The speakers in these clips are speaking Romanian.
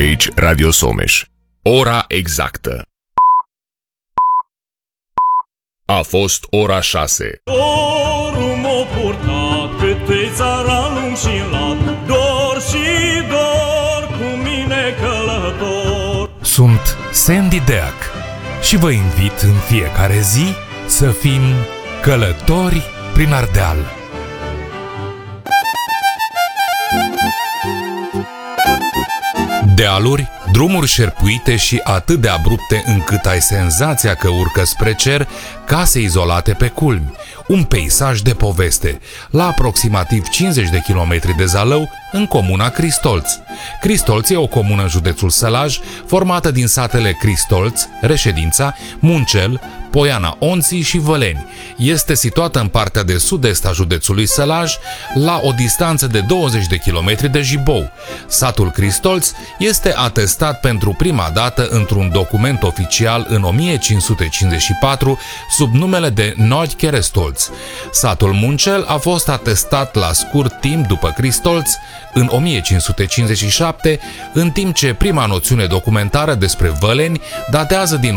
Aici Radio Someș. Ora exactă. A fost ora 6. Dorul m-a purtat câte țara lung și lat, dor și dor cu mine călător. Sunt Sandy Deac și vă invit în fiecare zi să fim călători prin Ardeal. Dealuri, drumuri șerpuite și atât de abrupte încât ai senzația că urcă spre cer, case izolate pe culmi, un peisaj de poveste, la aproximativ 50 de kilometri de Zalău, în comuna Cristolț. Cristolț e o comună în județul Sălaj, formată din satele Cristolț, Reședința, Muncel, Poiana Onții și Văleni. Este situată în partea de sud-est a județului Sălaj, la o distanță de 20 de kilometri de Jibou. Satul Cristolț este atestat pentru prima dată într-un document oficial în 1554 sub numele de Nagy Kerestolț. Satul Muncel a fost atestat la scurt timp după Cristolț, în 1557, în timp ce prima noțiune documentară despre Văleni datează din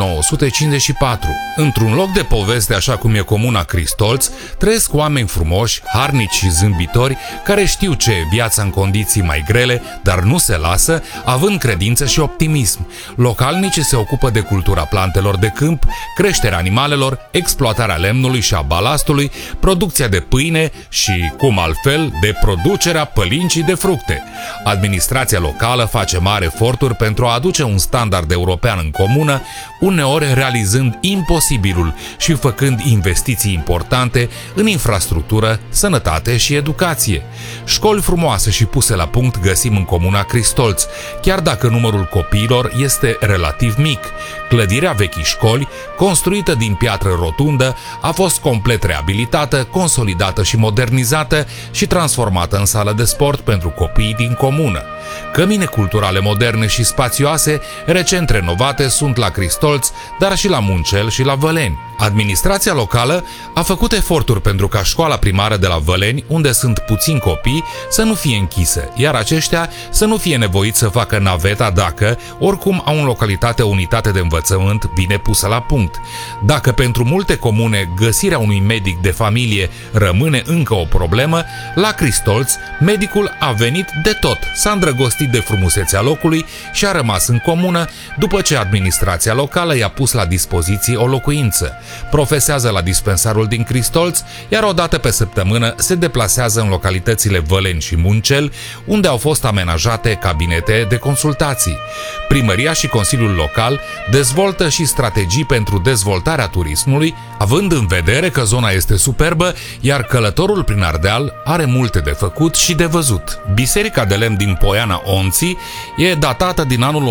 1954. Într-un loc de poveste așa cum e comuna Cristolț, trăiesc oameni frumoși, harnici și zâmbitori, care știu ce e viața în condiții mai grele, dar nu se lasă, având credință și optimism. Localnicii se ocupă de cultura plantelor de câmp, creșterea animalelor, exploatarea lemnului și a balastului, producția de pâine și, cum altfel, de producerea pălincii de fructe. Administrația locală face mari eforturi pentru a aduce un standard european în comună, uneori realizând imposibilul și făcând investiții importante în infrastructură, sănătate și educație. Școli frumoase și puse la punct găsim în comuna Cristolț, chiar dacă numărul copiilor este relativ mic. Clădirea vechii școli, construită din piatră rotundă, a fost complet reabilitată, consolidată și modernizată și transformată în sală de sport pentru copiii din comună. Cămine culturale moderne și spațioase, recent renovate, sunt la Cristolț, dar și la Muncel și la Văleni. Administrația locală a făcut eforturi pentru ca școala primară de la Văleni, unde sunt puțini copii, să nu fie închisă, iar aceștia să nu fie nevoiți să facă naveta dacă, oricum, au în localitate o unitate de învățământ bine pusă la punct. Dacă pentru multe comune găsirea unui medic de familie rămâne încă o problemă, la Cristolț medicul a venit de tot, s-a îndrăgostit de frumusețea locului și a rămas în comună după ce administrația locală i-a pus la dispoziție o locuință. Profesează la dispensarul din Cristolț, iar o dată pe săptămână se deplasează în localitățile Văleni și Muncel, unde au fost amenajate cabinete de consultații. Primăria și Consiliul Local dezvoltă și strategii pentru dezvoltarea turismului, având în vedere că zona este superbă, iar călătorul prin Ardeal are multe de făcut și de văzut. Biserica de lemn din Poiana Onții e datată din anul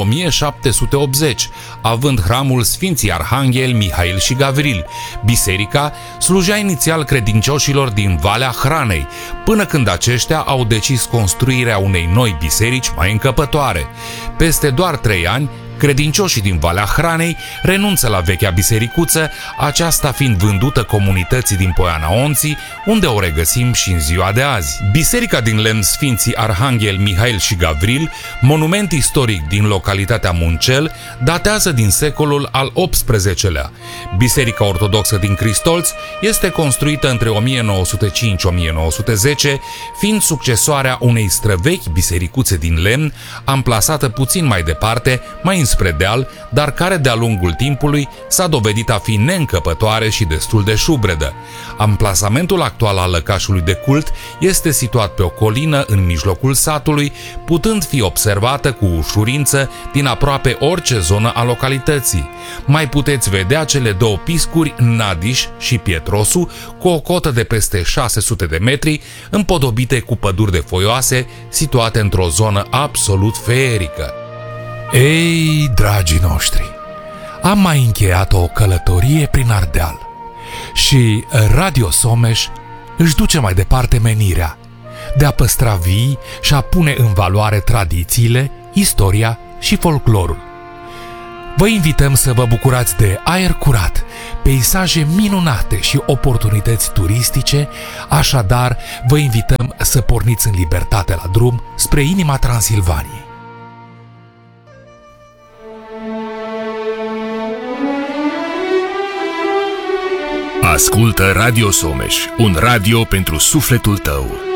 1780, având hramul Sfinții Arhanghel Mihail și Gavril. Biserica slujea inițial credincioșilor din Valea Hranei, până când aceștia au decis construirea unei noi biserici mai încăpătoare. Peste doar 3 ani, credincioșii din Valea Hranei renunță la vechea bisericuță, aceasta fiind vândută comunității din Poiana Onții, unde o regăsim și în ziua de azi. Biserica din lemn Sfinții Arhanghel Mihail și Gavril, monument istoric din localitatea Muncel, datează din secolul al XVIII-lea. Biserica ortodoxă din Cristolț este construită între 1905-1910, fiind succesoarea unei străvechi bisericuțe din lemn, amplasată puțin mai departe, mai înspre deal, dar care de-a lungul timpului s-a dovedit a fi neîncăpătoare și destul de șubredă. Amplasamentul actual al lăcașului de cult este situat pe o colină în mijlocul satului, putând fi observată cu ușurință din aproape orice zonă a localității. Mai puteți vedea cele două piscuri, Nadiș și Pietrosu, cu o cotă de peste 600 de metri, împodobite cu păduri de foioase, situate într-o zonă absolut feerică. Ei, dragii noștri, am mai încheiat o călătorie prin Ardeal și Radio Someș își duce mai departe menirea de a păstra vii și a pune în valoare tradițiile, istoria și folclorul. Vă invităm să vă bucurați de aer curat, peisaje minunate și oportunități turistice, așadar vă invităm să porniți în libertate la drum spre inima Transilvaniei. Ascultă Radio Someș, un radio pentru sufletul tău.